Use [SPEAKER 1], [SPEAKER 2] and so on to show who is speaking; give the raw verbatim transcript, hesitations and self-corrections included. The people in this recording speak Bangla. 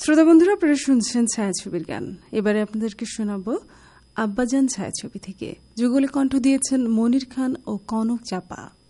[SPEAKER 1] শ্রোতা বন্ধুরা, আপনারা শুনছেন ছায়াছবির গান। এবারে আপনাদেরকে শোনাবো আব্বাজান ছায়াছবি থেকে। যুগলে কণ্ঠ দিয়েছেন মনির খান ও কনক চাপা।